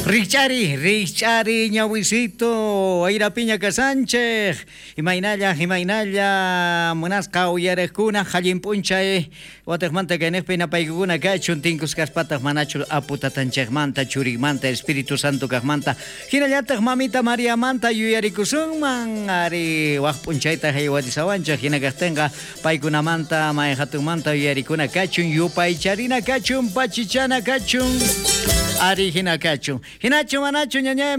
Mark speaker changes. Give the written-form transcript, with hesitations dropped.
Speaker 1: Richari, ñawisito, Aira Piña Sánchez, Imainalla, Monasca, Uyarecuna, Jalin Punchae, Watermanta, Genespina Paiguna, Cachun, Tincus Caspatas, Manacho, Aputa Tanchegmanta, Churimanta, Espíritu Santo Casmanta, Ginayata, Mamita María Manta, Yuyarikusuman, Ari, Wapunchaita, Hayawatisawancha, Ginagastenga, Paiguna Manta, Maejatumanta, Yuyaricuna, Cachun, Yupay Cachun, Pachichana Cachun, Ari Hinacachun. Hinacho Manacho ñaña